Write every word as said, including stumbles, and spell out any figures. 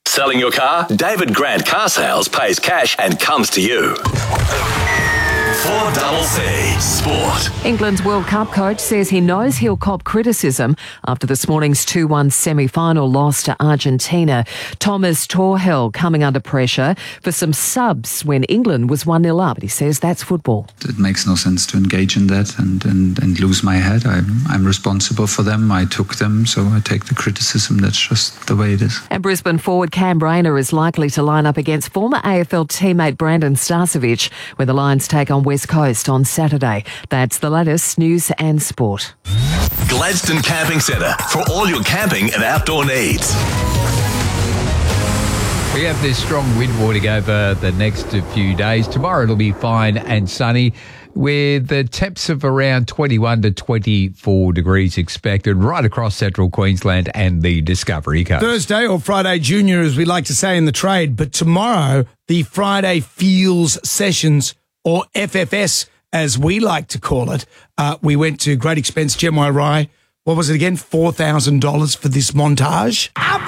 Selling your car? David Grant Car Sales pays cash and comes to you. four C C Sport. England's World Cup coach says he knows he'll cop criticism after this morning's two one semi-final loss to Argentina. Thomas Tuchel coming under pressure for some subs when England was one nil up. He says that's football. It makes no sense to engage in that and, and, and lose my head. I'm, I'm responsible for them. I took them, so I take the criticism. That's just the way it is. And Brisbane forward Cam Brainer is likely to line up against former A F L teammate Brandon Starcevich when the Lions take on West Coast on Saturday. That's the latest news and sport. Gladstone Camping Centre for all your camping and outdoor needs. We have this strong wind warning over the next few days. Tomorrow it'll be fine and sunny with the temps of around twenty-one to twenty-four degrees expected right across central Queensland and the Discovery Coast. Thursday, or Friday Junior, as we like to say in the trade, but tomorrow, the Friday Feels Sessions, or F F S, as we like to call it. Uh, we went to great expense, Gemini Rye. What was it again? four thousand dollars for this montage.